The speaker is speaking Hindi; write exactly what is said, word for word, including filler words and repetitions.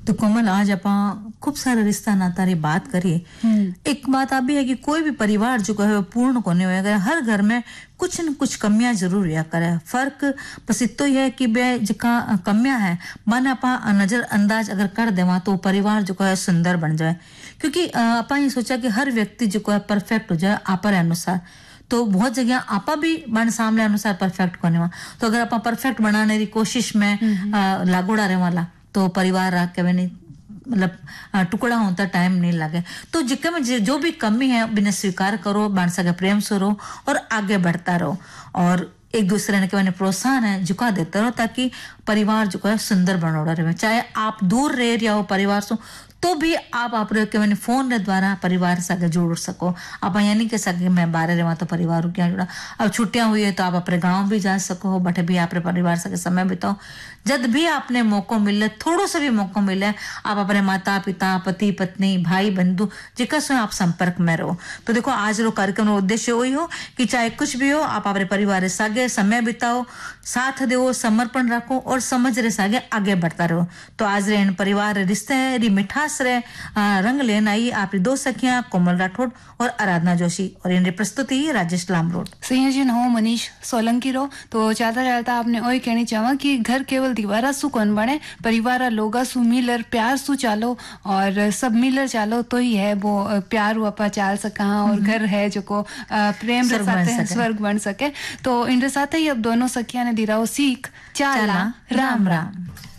तो कोमल आज अपन खूब सारे रिश्ता नाता री बात करिए। एक बात आप भी है कि कोई भी परिवार जो है पूर्ण को नहीं होएगा, हर घर में कुछ न कुछ कमियां जरूर हुआ करे। फर्क बस इतो ही है कि बे जिका कमियां है मन अपा नजरअंदाज अगर कर देवा तो परिवार जो है सुंदर बन जाए। क्योंकि अपा ये सोचा कि हर व्यक्ति जो है परफेक्ट हो जाए आपरे अनुसार, तो बहुत जगह आपा भी बन सामने अनुसार परफेक्ट करने वा, तो अगर आप परफेक्ट बनाने की कोशिश में लागोड़ा रहे वाला तो परिवार रह के नहीं मतलब टुकड़ा होता टाइम नहीं लगे। तो जिक्के में जो भी कमी है बिना स्वीकार करो, बन सके प्रेम से रहो और आगे बढ़ता रहो और एक दूसरे ने के मैंने प्रोत्साहन है झुका देते रहो ताकि परिवार जो है सुंदर बनोड़ा रहे। चाहे आप दूर रह रहे हो परिवार से तो भी आप आप के मैंने फोन द्वारा परिवार से जोड़ सको। आप यहाँ नहीं कह सके मैं बाहर रहा तो परिवार क्या जुड़ा। अब छुट्टियां हुई है तो आप अपने गांव भी जा सको, बटे भी आप परिवार से समय बिताओ। जब भी आपने मौका मिले, थोड़ा सा भी मौका मिले, आप अपने माता पिता पति पत्नी भाई बंधु जिका से आप संपर्क में रहो। तो देखो आज रो कार्यक्रम का उद्देश्य वही हो कि चाहे कुछ भी हो आप अपने परिवार सागे समय बिताओ, साथ दो, समर्पण रखो और समझ रहे सागे आगे बढ़ता रहो। तो आज रे परिवार रिश्ते री मिठास रे रंग लेना आई आपकी दो सखियां कोमल राठौड़ और आराधना जोशी और इनकी प्रस्तुति राजेश लामरोड। संयोजन हो मनीष सोलंकी रो। तो चलता चलता आपने वही कहनी चाहा कि घर केवल दीवारा सु कौन बने, परिवार लोगा सु मिलर प्यार सु चालो और सब मिलर चालो तो ही है वो प्यार अपा चाल सका और घर है जो को प्रेम के साथ स्वर्ग बन सके। तो इनके साथ ही अब दोनों सखिया ने दिराओ सीख चाला राम राम।